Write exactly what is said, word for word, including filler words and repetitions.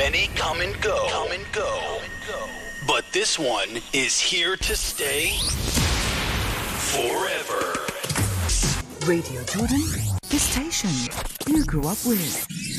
Many come and go, come and go, but this one is here to stay forever. Radio Jordan, the station you grew up with.